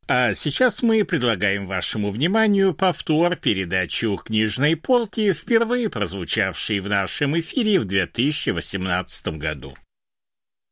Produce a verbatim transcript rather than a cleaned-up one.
А сейчас мы предлагаем вашему вниманию повтор передачи «У книжной полки», впервые прозвучавшей в нашем эфире в две тысячи восемнадцатом году.